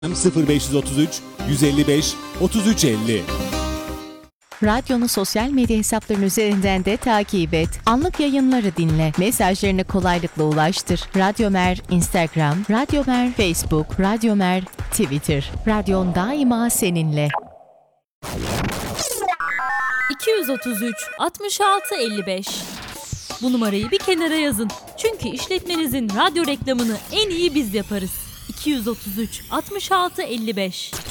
0533 155 3350. Radyonu sosyal medya hesaplarının üzerinden de takip et. Anlık yayınları dinle. Mesajlarını kolaylıkla ulaştır. Radyomer Instagram, Radyomer Facebook, Radyomer Twitter. Radyon daima seninle. 233 66 55. Bu numarayı bir kenara yazın. Çünkü işletmenizin radyo reklamını en iyi biz yaparız. 233 66 55.